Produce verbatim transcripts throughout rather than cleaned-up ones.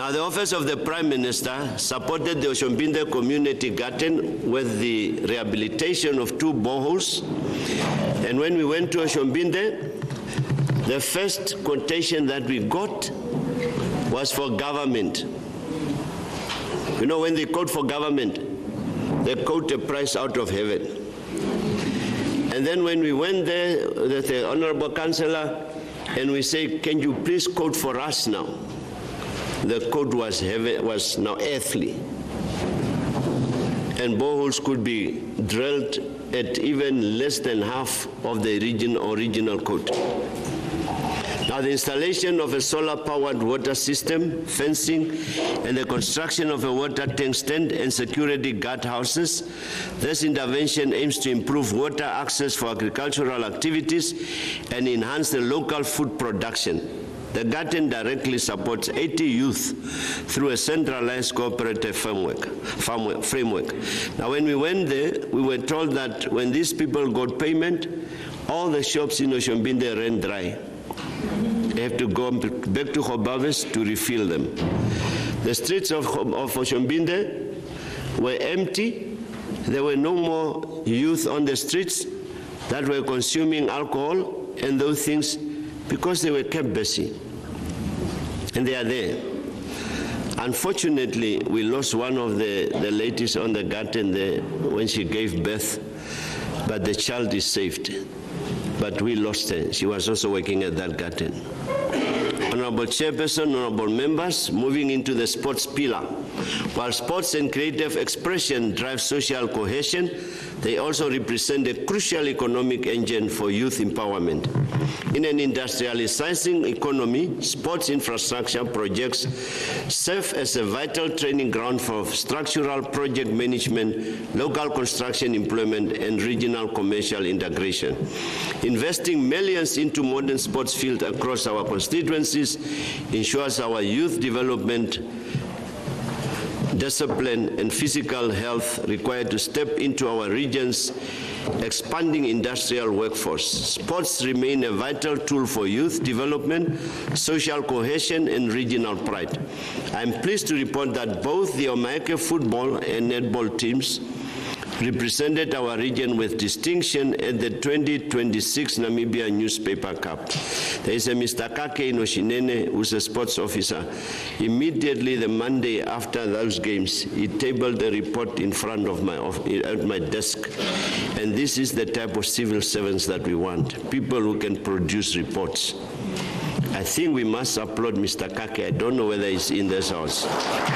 Now, the Office of the Prime Minister supported the Oshombinde Community Garden with the rehabilitation of two boreholes. And when we went to Oshombinde, the first quotation that we got was for government. You know, when they quote for government, they quote a price out of heaven. And then when we went there, the Honorable Councillor, and we say, can you please quote for us now? The quote was, heaven, was now earthly. And boreholes could be drilled at even less than half of the region, original quote. Now, the installation of a solar-powered water system, fencing, and the construction of a water tank stand and security guard houses. This intervention aims to improve water access for agricultural activities and enhance the local food production. The garden directly supports eighty youth through a centralized cooperative framework. framework. Now, when we went there, we were told that when these people got payment, all the shops in Oshombinde ran dry. They have to go back to Hobabes to refill them. The streets of, of Oshombinde were empty. There were no more youth on the streets that were consuming alcohol and those things because they were kept busy. And they are there. Unfortunately, we lost one of the, the ladies on the garden there when she gave birth, but the child is saved. But we lost her. She was also working at that garden. Honorable Chairperson, honorable members, moving into the sports pillar. While sports and creative expression drive social cohesion, they also represent a crucial economic engine for youth empowerment. In an industrializing economy, sports infrastructure projects serve as a vital training ground for structural project management, local construction employment, and regional commercial integration. Investing millions into modern sports fields across our constituencies ensures our youth development, discipline, and physical health required to step into our region's expanding industrial workforce. Sports remain a vital tool for youth development, social cohesion, and regional pride. I am pleased to report that both the Omaheke football and netball teams represented our region with distinction at the twenty twenty-six Namibia Newspaper Cup. There is a Mister Kake Inoshinene, who's a sports officer. Immediately the Monday after those games, he tabled a report in front of my, of, at my desk. And this is the type of civil servants that we want, people who can produce reports. I think we must applaud Mister Kake. I don't know whether he's in this house.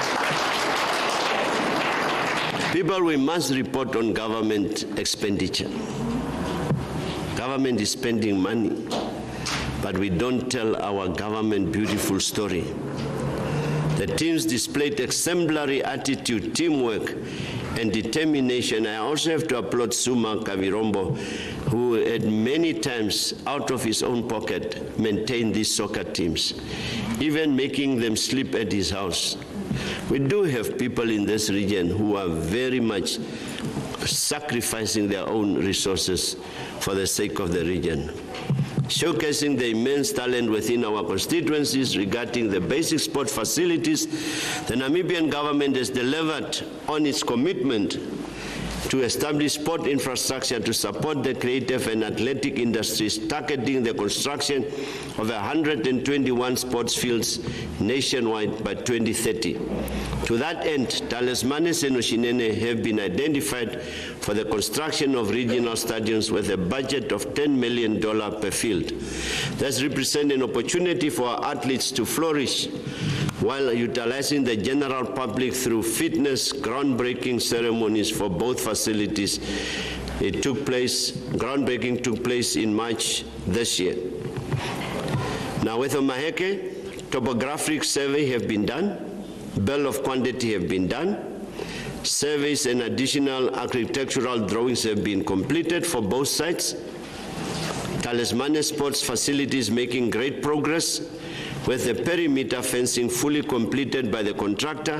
People, we must report on government expenditure. Government is spending money, but we don't tell our government beautiful story. The teams displayed exemplary attitude, teamwork, and determination. I also have to applaud Suma Kavirombo, who had many times, out of his own pocket, maintained these soccer teams, even making them sleep at his house. We do have people in this region who are very much sacrificing their own resources for the sake of the region. Showcasing the immense talent within our constituencies regarding the basic sport facilities, the Namibian government has delivered on its commitment to establish sport infrastructure to support the creative and athletic industries, targeting the construction of one hundred twenty-one sports fields nationwide by twenty thirty. To that end, Talismanes and Oshinene have been identified for the construction of regional stadiums with a budget of ten million dollars per field. This represents an opportunity for our athletes to flourish while utilizing the general public through fitness groundbreaking ceremonies for both facilities. It took place, groundbreaking took place in March this year. Now with Omaheke, topographic survey have been done, bill of quantity have been done, surveys and additional architectural drawings have been completed for both sites. Talismane Sports facilities making great progress with the perimeter fencing fully completed by the contractor